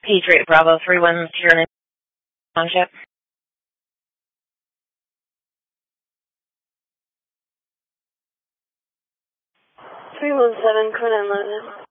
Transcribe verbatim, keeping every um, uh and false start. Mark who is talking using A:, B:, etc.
A: Patriot Bravo three one zero Township.
B: three one seven, Conan Logan.